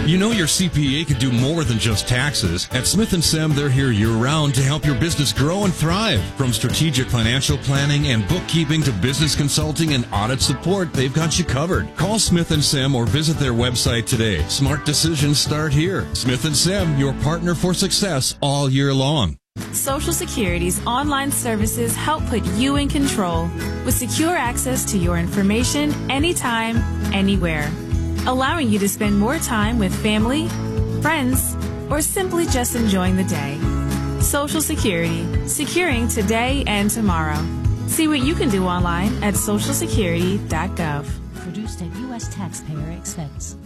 You know your CPA could do more than just taxes. At Smith & Sem, they're here year-round to help your business grow and thrive. From strategic financial planning and bookkeeping to business consulting and audit support, they've got you covered. Call Smith & Sem or visit their website today. Smart decisions start here. Smith & Sem, your partner for success all year long. Social Security's online services help put you in control with secure access to your information anytime, anywhere, allowing you to spend more time with family, friends, or simply just enjoying the day. Social Security, securing today and tomorrow. See what you can do online at socialsecurity.gov. Produced at U.S. taxpayer expense.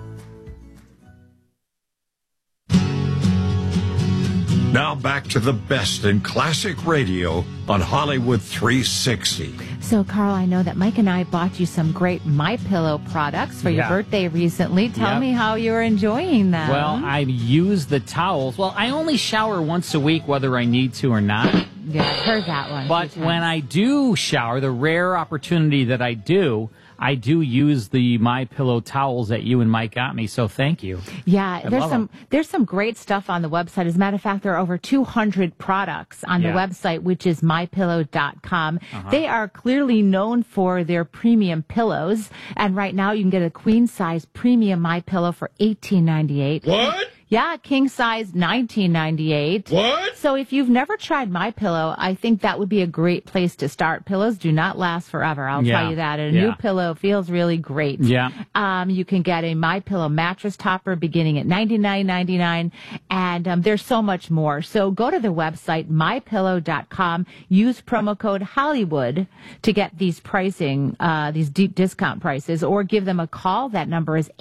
Now back to the best in classic radio on Hollywood 360. So, Carl, I know that Mike and I bought you some great MyPillow products for your birthday recently. Tell me how you're enjoying them. Well, I use the towels. Well, I only shower once a week, whether I need to or not. Yeah, I've heard that one. But when I do shower, the rare opportunity that I do use the MyPillow towels that you and Mike got me, so thank you. Yeah, there's some great stuff on the website. As a matter of fact, there are over 200 products on the website, which is mypillow.com. They are clearly known for their premium pillows, and right now you can get a queen size premium MyPillow for $18.98. What? Yeah, king size, $19.98. What? So if you've never tried MyPillow, I think that would be a great place to start. Pillows do not last forever, I'll tell you that. And a new pillow feels really great. Yeah. You can get a MyPillow mattress topper beginning at $99.99, and there's so much more. So go to the website, mypillow.com, use promo code Hollywood to get these pricing, these deep discount prices, or give them a call. That number is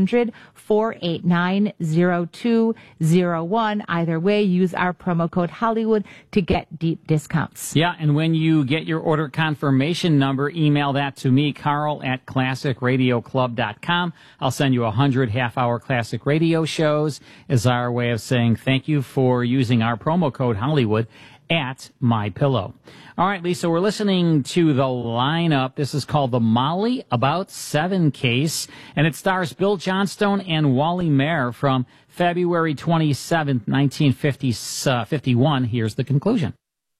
800-489-0201. Either way, use our promo code Hollywood to get deep discounts. Yeah, and when you get your order confirmation number, email that to me, Carl at classicradioclub.com. I'll send you 100 half-hour classic radio shows as our way of saying thank you for using our promo code Hollywood at MyPillow. All right, Lisa, we're listening to the lineup. This is called the Molly About 7 case, and it stars Bill Johnstone and Wally Maher from February 27th, 1951. Here's the conclusion.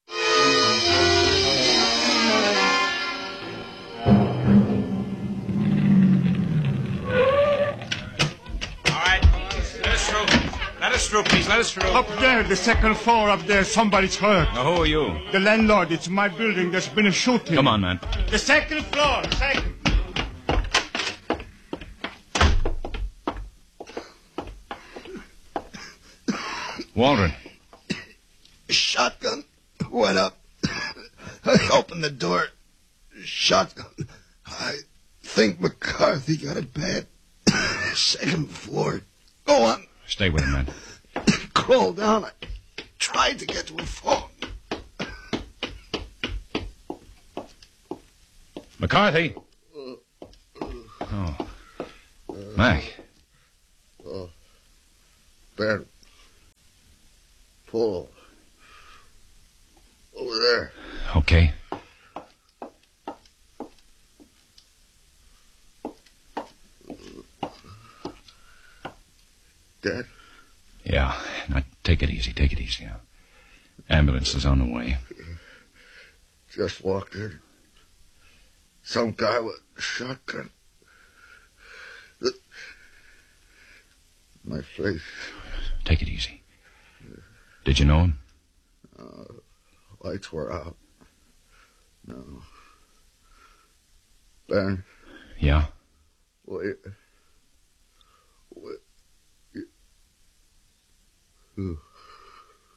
Let us through, please. Let us through. Up there, the second floor up there, somebody's hurt. Now, who are you? The landlord. It's my building. There's been a shooting. Come on, man. The second floor. Second. Waldron. Shotgun went up. I opened the door. Shotgun. I think McCarthy got it bad. Second floor. Go on. Stay with him, man. Crawl down. I tried to get to a phone. McCarthy. Oh. Mac. Baron. Pull over there. Okay. Dead? Yeah. Now, take it easy. Take it easy. Ambulance is on the way. Just walked in. Some guy with a shotgun. My face. Take it easy. Did you know him? Lights were out. No. Ben? Yeah? Wait. Ooh.